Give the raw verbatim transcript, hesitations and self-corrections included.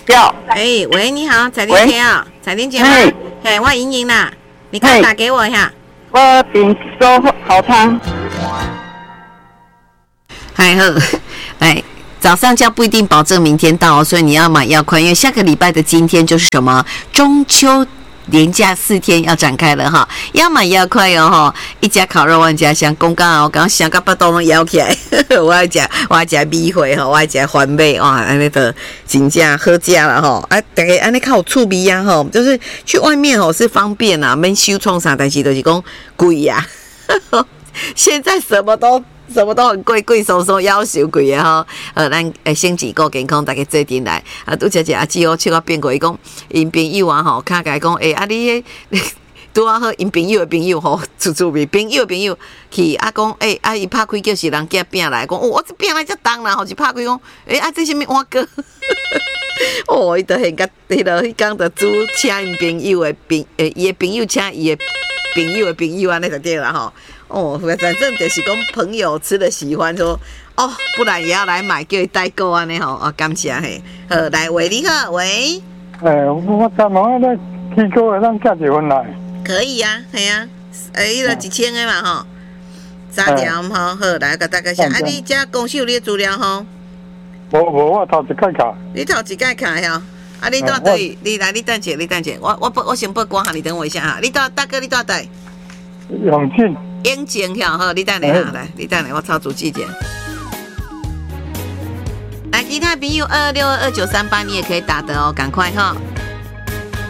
要。 哎，喂，你好，彩玲姐啊，彩玲姐吗？嘿，我莹莹啦，你快打给我一下。 我饼粥好汤。 嗨呵，来。早上叫不一定保证明天到、哦，所以你要买要快，因为下个礼拜的今天就是什么中秋连假四天要展开了哈，要买要快哦哈，一家烤肉万家香，公刚啊，我刚刚想到巴肚拢摇起来，我爱食我爱食米花哈，我爱食番麦哇，安尼的真正好食啦哈，啊，大家安尼较有趣味啊哈，就是去外面哦是方便啊，免收创啥，但是就是讲贵呀，现在什么都。什么都很贵，贵松松，夭寿贵的吼。呃，咱诶，先几个健康，大家做阵来。啊，拄则一阿姊哦，笑到变过，伊讲因朋友啊吼，卡甲讲，诶、欸，啊你迄拄啊好，因朋友的朋友吼，厝厝边朋友的朋友去啊讲，诶、欸，啊伊拍开叫是人寄饼来，讲哦，我这饼来遮重啦，吼是拍开讲，诶、欸，啊这什么碗糕？哦，伊就现甲迄落迄工就煮请因朋友的朋，诶，伊的朋友请伊的朋友的朋友安尼就对啦吼。哦，反正就是讲朋友吃的喜欢说哦，不然也要来买，叫伊代购安尼吼，啊，感谢嘿。好，来喂，你好，喂。 诶、欸，我昨晚咧去购个，咱寄一份来。 可以呀、啊，系啊，诶，迄个一千个嘛吼，三条吼，好，来甲大家想，啊，你遮公司有你的资料吼？ 无无，我头一届卡。 你头一届卡吼？啊，你到底？你来，你等者，你等者，我我我先报关哈，你等我一下哈。你到大哥，你到底？ 永庆。 永庆遐好，你等下哈，来，你等下，我抄主记点。来，其他朋友二六二二九三八，你也可以打的哦，赶快哈。